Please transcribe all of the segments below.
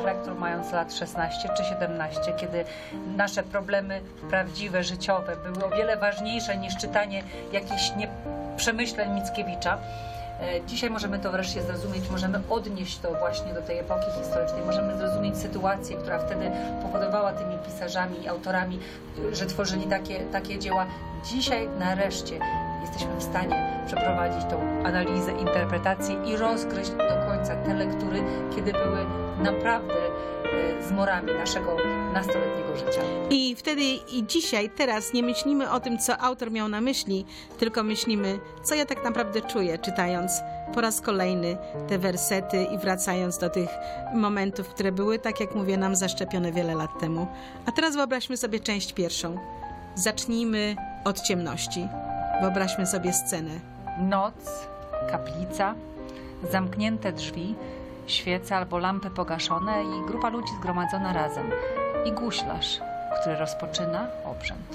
lektur mając lat 16 czy 17, kiedy nasze problemy prawdziwe, życiowe były o wiele ważniejsze niż czytanie jakichś przemyśleń Mickiewicza. Dzisiaj możemy to wreszcie zrozumieć, możemy odnieść to właśnie do tej epoki historycznej, możemy zrozumieć sytuację, która wtedy powodowała tymi pisarzami i autorami, że tworzyli takie dzieła. Dzisiaj nareszcie jesteśmy w stanie przeprowadzić tą analizę, interpretację i rozgryźć do końca te lektury, kiedy były naprawdę zmorami naszego nastoletniego życia. I wtedy i dzisiaj, teraz nie myślimy o tym, co autor miał na myśli, tylko myślimy, co ja tak naprawdę czuję, czytając po raz kolejny te wersety i wracając do tych momentów, które były, tak jak mówię, nam zaszczepione wiele lat temu. A teraz wyobraźmy sobie część pierwszą. Zacznijmy od ciemności. Wyobraźmy sobie scenę. Noc, kaplica, zamknięte drzwi, świece albo lampy pogaszone i grupa ludzi zgromadzona razem. I guślarz, który rozpoczyna obrzęd.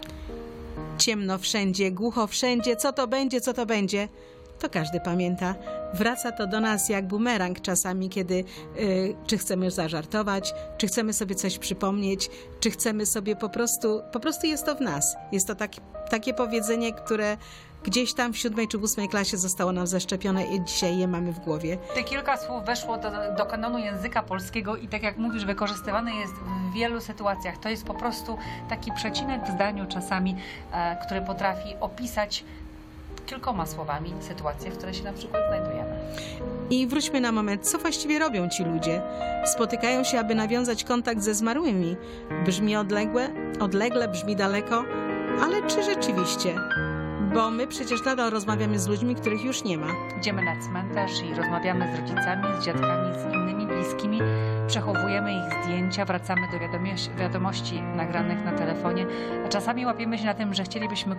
Ciemno wszędzie, głucho wszędzie, co to będzie, co to będzie? To każdy pamięta. Wraca to do nas jak bumerang czasami, kiedy czy chcemy zażartować, czy chcemy sobie coś przypomnieć, czy chcemy sobie po prostu jest to w nas. Jest to takie powiedzenie, które gdzieś tam w 7. czy 8. klasie zostało nam zaszczepione i dzisiaj je mamy w głowie. Te kilka słów weszło do kanonu języka polskiego i tak jak mówisz, wykorzystywane jest w wielu sytuacjach. To jest po prostu taki przecinek w zdaniu czasami, który potrafi opisać kilkoma słowami sytuację, w której się na przykład znajdujemy. I wróćmy na moment, co właściwie robią ci ludzie? Spotykają się, aby nawiązać kontakt ze zmarłymi. Brzmi odlegle, brzmi daleko, ale czy rzeczywiście? Bo my przecież nadal rozmawiamy z ludźmi, których już nie ma. Idziemy na cmentarz i rozmawiamy z rodzicami, z dziadkami, z innymi bliskimi, przechowujemy ich zdjęcia, wracamy do wiadomości nagranych na telefonie, a czasami łapiemy się na tym, że chcielibyśmy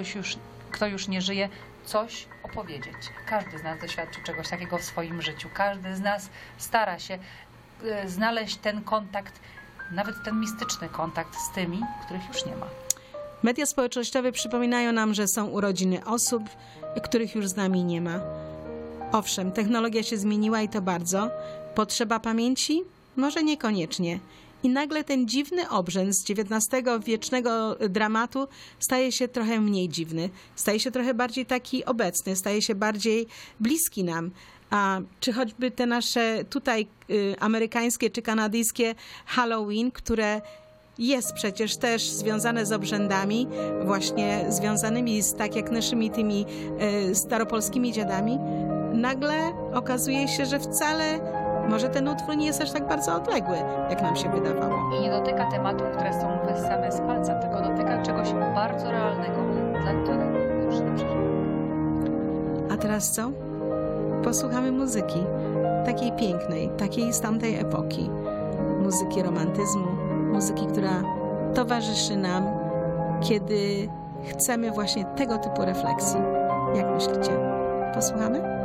kto już nie żyje, coś opowiedzieć. Każdy z nas doświadczył czegoś takiego w swoim życiu. Każdy z nas stara się znaleźć ten kontakt, nawet ten mistyczny kontakt z tymi, których już nie ma. Media społecznościowe przypominają nam, że są urodziny osób, których już z nami nie ma. Owszem, technologia się zmieniła i to bardzo. Potrzeba pamięci? Może niekoniecznie. I nagle ten dziwny obrzęd z XIX-wiecznego dramatu staje się trochę mniej dziwny. Staje się trochę bardziej taki obecny, staje się bardziej bliski nam. A czy choćby te nasze tutaj amerykańskie czy kanadyjskie Halloween, które jest przecież też związane z obrzędami, właśnie związanymi z tak jak naszymi tymi staropolskimi dziadami, nagle okazuje się, że wcale może ten utwór nie jest aż tak bardzo odległy, jak nam się wydawało. I nie dotyka tematów, które są wyssane z palca, tylko dotyka czegoś bardzo realnego, dla którego już nie przeżyłem. A teraz co? Posłuchamy muzyki, takiej pięknej, takiej z tamtej epoki. Muzyki romantyzmu, muzyki, która towarzyszy nam, kiedy chcemy właśnie tego typu refleksji. Jak myślicie? Posłuchamy?